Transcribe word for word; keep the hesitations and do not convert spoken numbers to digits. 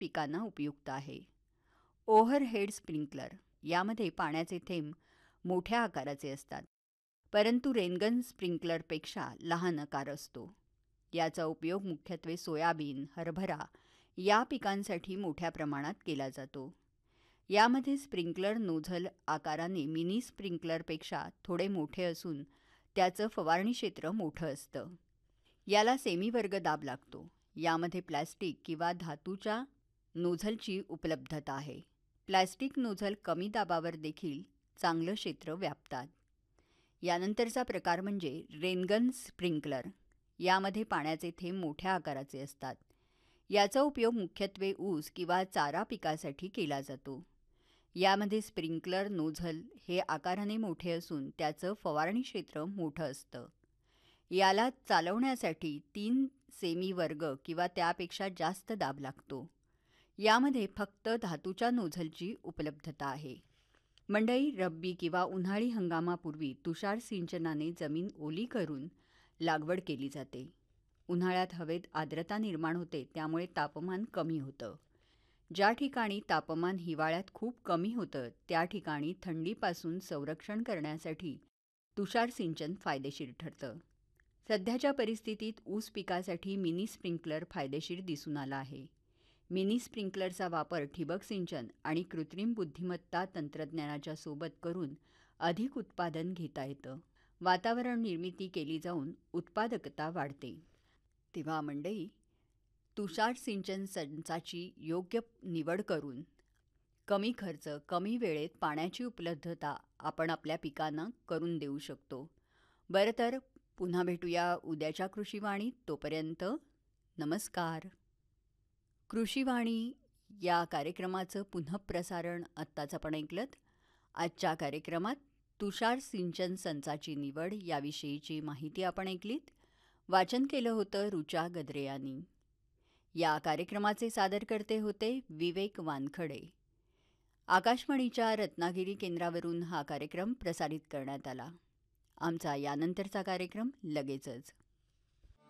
पिकांना उपयुक्त आहे. ओव्हरहेड स्प्रिंकलर यामध्ये पाण्याचे थेंब मोठ्या आकाराचे असतात, परंतु रेनगन स्प्रिंकलरपेक्षा लहान आकार असतो. याचा उपयोग मुख्यत्वे सोयाबीन, हरभरा या पिकांसाठी मोठ्या प्रमाणात केला जातो. यामध्ये स्प्रिंकलर नोझल आकाराने मिनी स्प्रिंकलरपेक्षा थोडे मोठे असून त्याचं फवारणी क्षेत्र मोठं असतं. याला सेमीवर्ग दाब लागतो. यामध्ये प्लॅस्टिक किंवा धातूच्या नोझलची उपलब्धता आहे. प्लॅस्टिक नोझल कमी दाबावर देखील चांगलं क्षेत्र व्यापतात. यानंतरचा प्रकार म्हणजे रेनगन स्प्रिंकलर. यामध्ये पाण्याचे थेंब मोठ्या आकाराचे असतात. याचा उपयोग मुख्यत्वे ऊस किंवा चारा पिकासाठी केला जातो. यामध्ये स्प्रिंकलर नोझल हे आकाराने मोठे असून त्याचं फवारणी क्षेत्र मोठं असतं. याला चालवण्यासाठी तीन सेमी वर्ग किंवा त्यापेक्षा जास्त दाब लागतो. यामध्ये फक्त धातूच्या नोझलची उपलब्धता आहे. मंडई, रब्बी किंवा उन्हाळी हंगामापूर्वी तुषार सिंचनाने जमीन ओली करून लागवड केली जाते. उन्हाळ्यात हवेत आर्द्रता निर्माण होते, त्यामुळे तापमान कमी होतं. ज्या ठिकाणी तापमान हिवाळ्यात खूप कमी होतं त्या ठिकाणी थंडीपासून संरक्षण करण्यासाठी तुषार सिंचन फायदेशीर ठरतं. सध्याच्या परिस्थितीत ऊस पिकासाठी मिनी स्प्रिंकलर फायदेशीर दिसून आला आहे. मिनी स्प्रिंकलरचा वापर ठिबक सिंचन आणि कृत्रिम बुद्धिमत्ता तंत्रज्ञानाच्या सोबत करून अधिक उत्पादन घेता येतं. वातावरण निर्मिती केली जाऊन उत्पादकता वाढते. तेव्हा मंडई, तुषार सिंचन संचाची योग्य निवड करून कमी खर्च, कमी वेळेत पाण्याची उपलब्धता आपण आपल्या पिकांना करून देऊ शकतो. बरं तर पुन्हा भेटूया उद्याच्या कृषीवाणीत. तोपर्यंत नमस्कार. कृषीवाणी या कार्यक्रमाचं पुनःप्रसारण आत्ताच आपण ऐकलंत. आजच्या कार्यक्रमात तुषार सिंचन संचाची निवड याविषयीची माहिती आपण ऐकलीत. वाचन केलं होतं ऋचा गद्रे यांनी. या कार्यक्रमाचे सादरकर्ते होते विवेक वानखडे. आकाशवाणीच्या रत्नागिरी केंद्रावरून हा कार्यक्रम प्रसारित करण्यात आला. आमचा यानंतरचा कार्यक्रम लगेचच.